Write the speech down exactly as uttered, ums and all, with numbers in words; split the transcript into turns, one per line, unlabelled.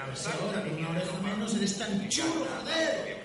ver si ahora con una oreja menos eres tan chulo, joder.